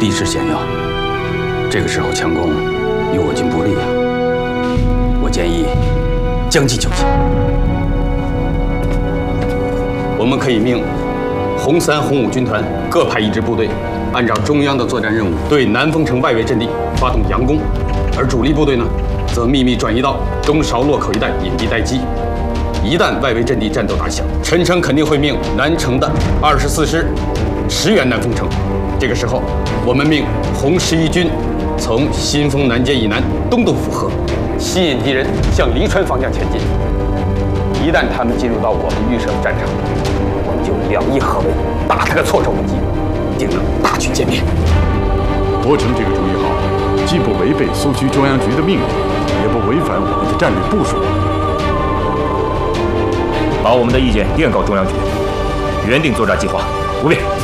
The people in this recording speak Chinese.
地势险要，这个时候强攻与我军不利啊！我建议将计就计，我们可以命红3、红5军团各派一支部队，按照中央的作战任务，对南丰城外围阵地发动佯攻，而主力部队呢，则秘密转移到东勺洛口一带隐蔽待机。一旦外围阵地战斗打响，陈诚肯定会命南城的24师驰援南丰城。这个时候，我们命红11军从新丰南街以南东渡府河，吸引敌人向黎川方向前进。一旦他们进入到我们预设的战场，我们就2翼合围，打他个措手不及，定能大举歼灭。 伯承这个主意好，既不违背苏区中央局的命令，也不违反我们的战略部署。 把我们的意见电告中央局，原定作战计划不变。